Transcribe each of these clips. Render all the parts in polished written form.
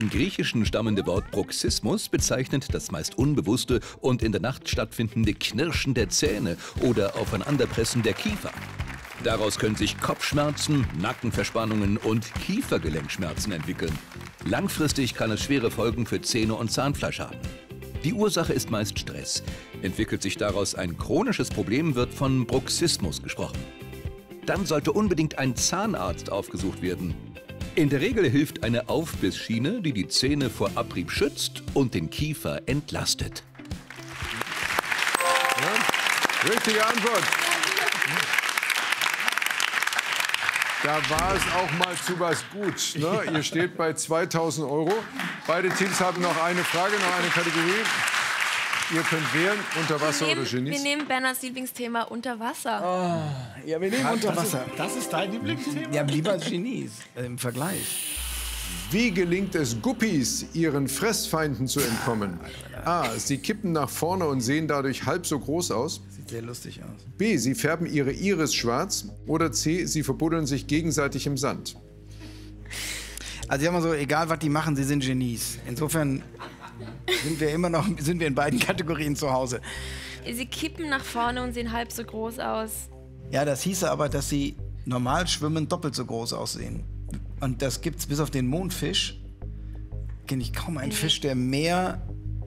Im Griechischen stammende Wort Bruxismus bezeichnet das meist unbewusste und in der Nacht stattfindende Knirschen der Zähne oder Aufeinanderpressen der Kiefer. Daraus können sich Kopfschmerzen, Nackenverspannungen und Kiefergelenkschmerzen entwickeln. Langfristig kann es schwere Folgen für Zähne und Zahnfleisch haben. Die Ursache ist meist Stress. Entwickelt sich daraus ein chronisches Problem, wird von Bruxismus gesprochen. Dann sollte unbedingt ein Zahnarzt aufgesucht werden. In der Regel hilft eine Aufbissschiene, die die Zähne vor Abrieb schützt und den Kiefer entlastet. Ja, richtige Antwort. Da war es auch mal zu was gut. Ne? Ihr steht bei 2.000 €. Beide Teams haben noch eine Frage, noch eine Kategorie. Ihr könnt wählen, Unterwasser oder Genies. Wir nehmen Bernhards Lieblingsthema Unterwasser. Oh, ja, wir nehmen Unterwasser. Das ist dein Lieblingsthema? Ja, lieber Genies im Vergleich. Wie gelingt es Guppies, ihren Fressfeinden zu entkommen? A. Sie kippen nach vorne und sehen dadurch halb so groß aus. Sieht sehr lustig aus. B. Sie färben ihre Iris schwarz. Oder C. Sie verbuddeln sich gegenseitig im Sand. Also ich sag mal so, egal was die machen, sie sind Genies. Insofern sind wir in beiden Kategorien zu Hause. Sie kippen nach vorne und sehen halb so groß aus. Ja, das hieße aber, dass sie normal schwimmen doppelt so groß aussehen. Und das gibt's bis auf den Mondfisch. Kenne ich kaum einen Fisch, der mehr...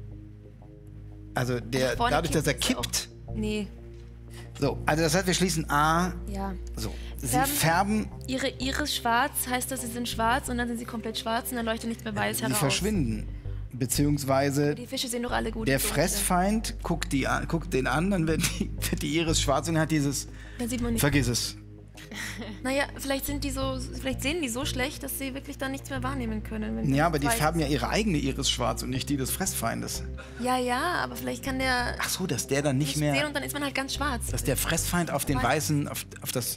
Also der dadurch, dass er kippt... Nee. So, also das heißt, wir schließen A. Ja. So, sie färben... Ihre Iris schwarz heißt, dass sie sind schwarz und dann sind sie komplett schwarz und dann leuchtet nicht mehr weiß heraus. Sie verschwinden. Beziehungsweise die Fische sehen doch alle gut. Der Fressfeind guckt den an, dann wird die Iris schwarz und hat dieses... Dann sieht man nicht. Vergiss es. Naja, vielleicht sehen die so schlecht, dass sie wirklich dann nichts mehr wahrnehmen können. Ja, aber die färben ja ihre eigene Iris schwarz und nicht die des Fressfeindes. Ja, aber vielleicht kann der... Ach so, dass der dann nicht mehr... sehen und dann ist man halt ganz schwarz. Dass der Fressfeind auf den weißen, auf das...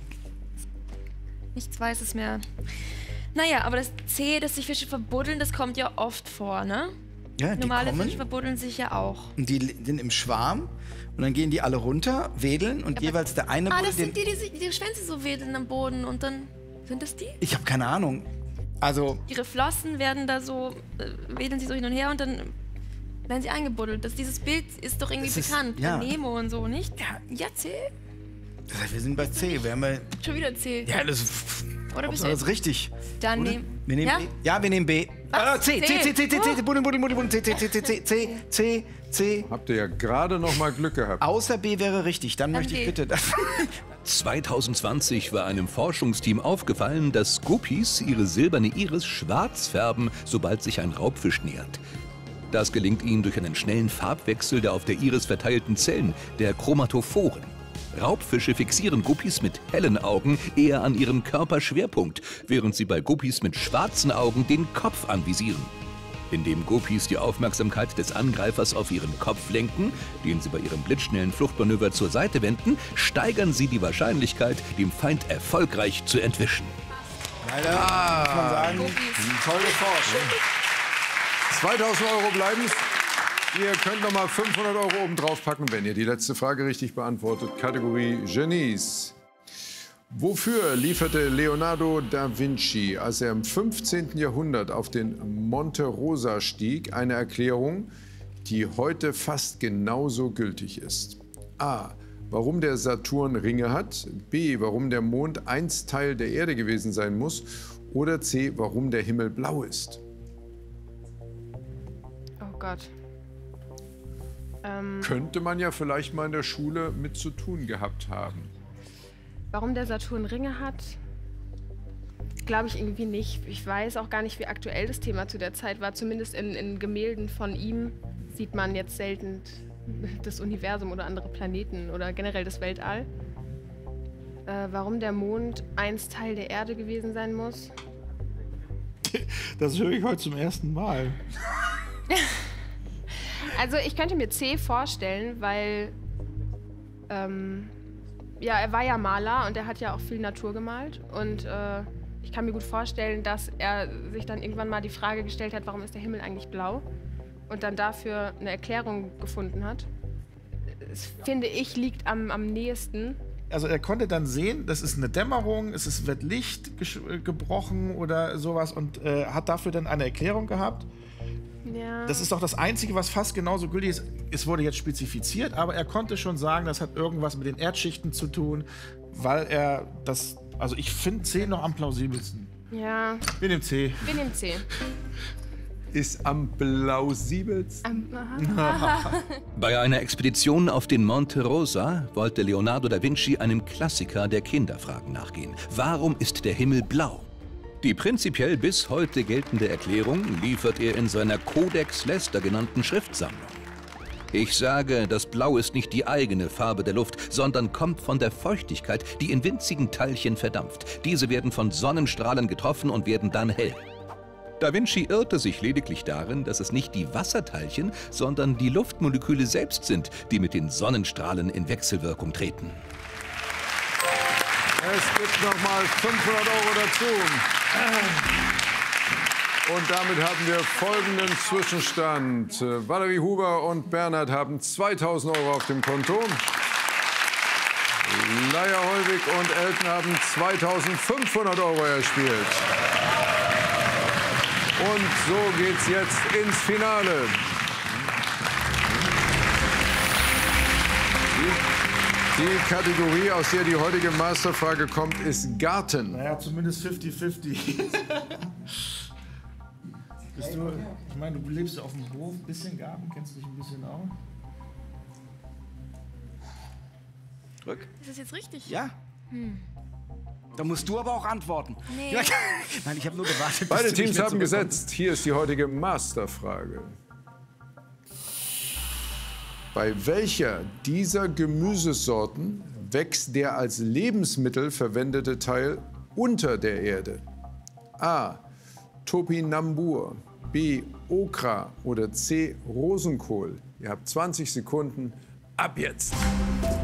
Nichts Weißes mehr. Naja, aber das C, dass sich Fische verbuddeln, das kommt ja oft vor, ne? Ja, die normale kommen, Fische verbuddeln sich ja auch. Und die sind im Schwarm und dann gehen die alle runter, wedeln und jeweils der eine... das sind die Schwänze so wedeln am Boden und dann... Sind das die? Ich habe keine Ahnung. Also... Ihre Flossen werden da so... wedeln sie so hin und her und dann werden sie eingebuddelt. Dieses Bild ist doch irgendwie bekannt. Ja. Nemo und so, nicht? Ja, C? Das heißt, wir sind bei C. Wir haben bei... Schon wieder C. Ja, das ist richtig. Dann nehmen... Wir nehmen B. Ja, wir nehmen B. C. C. Habt ihr ja gerade noch mal Glück gehabt. Außer B wäre richtig. Dann möchte ich bitte das. 2020 war einem Forschungsteam aufgefallen, dass Guppies ihre silberne Iris schwarz färben, sobald sich ein Raubfisch nähert. Das gelingt ihnen durch einen schnellen Farbwechsel der auf der Iris verteilten Zellen, der Chromatophoren. Raubfische fixieren Guppies mit hellen Augen eher an ihrem Körperschwerpunkt, während sie bei Guppies mit schwarzen Augen den Kopf anvisieren. Indem Guppies die Aufmerksamkeit des Angreifers auf ihren Kopf lenken, den sie bei ihrem blitzschnellen Fluchtmanöver zur Seite wenden, steigern sie die Wahrscheinlichkeit, dem Feind erfolgreich zu entwischen. Leider muss man sagen, tolle Forschung. 2.000 € bleiben. Ihr könnt noch mal 500 € oben drauf packen, wenn ihr die letzte Frage richtig beantwortet. Kategorie Genies. Wofür lieferte Leonardo da Vinci, als er im 15. Jahrhundert auf den Monte Rosa stieg, eine Erklärung, die heute fast genauso gültig ist? A. Warum der Saturn Ringe hat. B. Warum der Mond einst Teil der Erde gewesen sein muss. Oder C. Warum der Himmel blau ist. Oh Gott. Könnte man ja vielleicht mal in der Schule mit zu tun gehabt haben. Warum der Saturn Ringe hat, glaube ich irgendwie nicht. Ich weiß auch gar nicht, wie aktuell das Thema zu der Zeit war. Zumindest in Gemälden von ihm sieht man jetzt selten das Universum oder andere Planeten oder generell das Weltall. Warum der Mond einst Teil der Erde gewesen sein muss? Das höre ich heute zum ersten Mal. Also ich könnte mir C vorstellen, weil ja, er war ja Maler und er hat ja auch viel Natur gemalt und ich kann mir gut vorstellen, dass er sich dann irgendwann mal die Frage gestellt hat, warum ist der Himmel eigentlich blau und dann dafür eine Erklärung gefunden hat. Das, finde ich, liegt am nächsten also er konnte dann sehen, das ist eine Dämmerung, wird Licht gebrochen oder sowas und hat dafür dann eine Erklärung gehabt. Ja. Das ist doch das Einzige, was fast genauso gültig ist. Es wurde jetzt spezifiziert, aber er konnte schon sagen, das hat irgendwas mit den Erdschichten zu tun, weil er das, also ich finde C noch am plausibelsten. Ja. Wir nehmen C. Wir nehmen C. Ist am plausibelsten. Bei einer Expedition auf den Monte Rosa wollte Leonardo da Vinci einem Klassiker der Kinderfragen nachgehen. Warum ist der Himmel blau? Die prinzipiell bis heute geltende Erklärung liefert er in seiner Codex Leicester genannten Schriftsammlung. Ich sage, das Blau ist nicht die eigene Farbe der Luft, sondern kommt von der Feuchtigkeit, die in winzigen Teilchen verdampft. Diese werden von Sonnenstrahlen getroffen und werden dann hell. Da Vinci irrte sich lediglich darin, dass es nicht die Wasserteilchen, sondern die Luftmoleküle selbst sind, die mit den Sonnenstrahlen in Wechselwirkung treten. Es gibt nochmal 500 € dazu. Und damit haben wir folgenden Zwischenstand. Valerie Huber und Bernhard haben 2.000 € auf dem Konto. Laia Hollweg und Elton haben 2.500 € erspielt. Und so geht's jetzt ins Finale. Die Kategorie, aus der die heutige Masterfrage kommt, ist Garten. Naja, zumindest 50-50. Ich meine, du lebst ja auf dem Hof, ein bisschen Garten, kennst du dich ein bisschen aus? Drück. Ist das jetzt richtig? Ja. Da musst du aber auch antworten. Nee. Ja, nein, ich habe nur gewartet. bis Beide du nicht Teams mehr haben zurückkommst. gesetzt. Hier ist die heutige Masterfrage. Bei welcher dieser Gemüsesorten wächst der als Lebensmittel verwendete Teil unter der Erde? A. Topinambur, B. Okra oder C. Rosenkohl. Ihr habt 20 Sekunden. Ab jetzt!